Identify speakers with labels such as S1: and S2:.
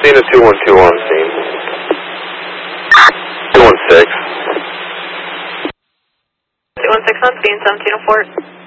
S1: Scene is 212 on scene. 216.
S2: 216 on scene, 1704.